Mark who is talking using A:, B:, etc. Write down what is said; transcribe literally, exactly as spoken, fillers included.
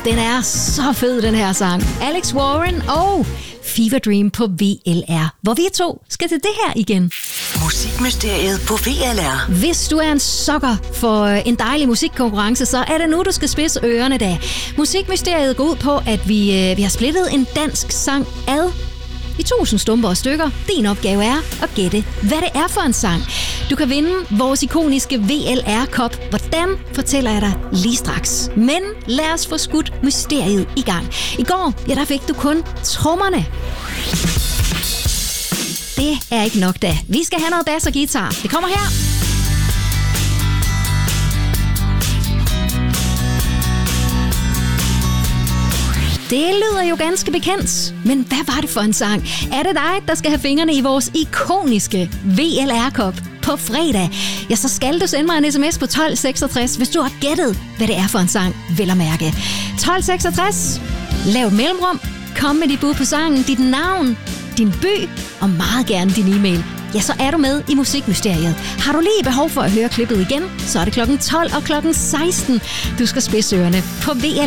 A: Den er så fed, den her sang. Alex Warren og Fever Dream på V L R, hvor vi to skal til det her igen.
B: Musikmysteriet på V L R.
A: Hvis du er en sokker for en dejlig musikkonkurrence, så er det nu, du skal spidse ørerne da. Musikmysteriet går ud på, at vi, vi har splittet en dansk sang ad i tusind stumper og stykker. Din opgave er at gætte, hvad det er for en sang. Du kan vinde vores ikoniske V L R-kop. Hvordan, fortæller jeg dig lige straks. Men lad os få skudt mysteriet i gang. I går, ja, der fik du kun trommerne. Det er ikke nok da. Vi skal have noget bas og guitar. Det kommer her. Det lyder jo ganske bekendt, men hvad var det for en sang? Er det dig, der skal have fingrene i vores ikoniske V L R-kop på fredag? Ja, så skal du sende mig en sms på tolv seksogtres, hvis du har gættet, hvad det er for en sang, vel at mærke. tolv seksogtres, lav et mellemrum, kom med dit bud på sangen, dit navn, din by og meget gerne din e-mail. Ja, så er du med i Musikmysteriet. Har du lige behov for at høre klippet igen, så er det klokken tolv og klokken seksten. Du skal spidse ørerne på V L